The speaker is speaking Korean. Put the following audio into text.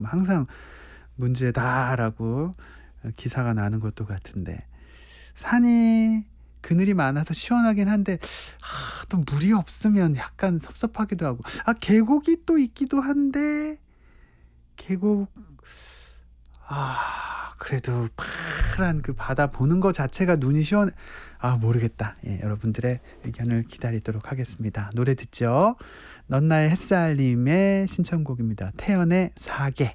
항상 문제다라고 기사가 나는 것도 같은데, 산이 그늘이 많아서 시원하긴 한데 또 물이 없으면 약간 섭섭하기도 하고, 계곡이 또 있기도 한데 계곡 그래도 파란 그 바다 보는 거 자체가 눈이 시원해. 모르겠다. 여러분들의 의견을 기다리도록 하겠습니다. 노래 듣죠. 넌 나의 햇살님의 신청곡입니다. 태연의 사계.